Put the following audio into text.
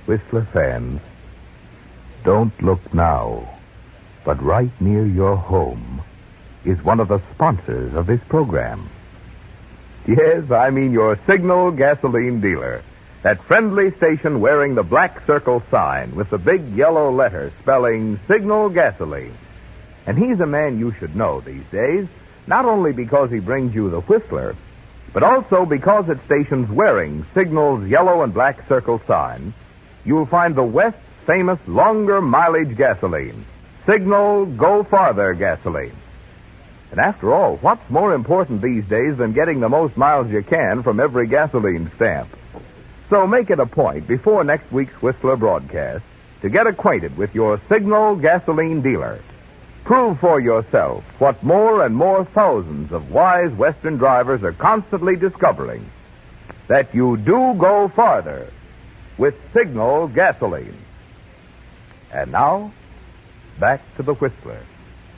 Whistler fans, don't look now, but right near your home is one of the sponsors of this program. Yes, I mean your Signal gasoline dealer. That friendly station wearing the black circle sign with the big yellow letter spelling Signal gasoline. And he's a man you should know these days, not only because he brings you the Whistler, but also because at stations wearing Signal's yellow and black circle sign, you'll find the West's famous longer mileage gasoline, Signal Go Farther gasoline. And after all, what's more important these days than getting the most miles you can from every gasoline stamp? So make it a point before next week's Whistler broadcast to get acquainted with your Signal gasoline dealer. Prove for yourself what more and more thousands of wise Western drivers are constantly discovering, that you do go farther with Signal gasoline. And now, back to the Whistler.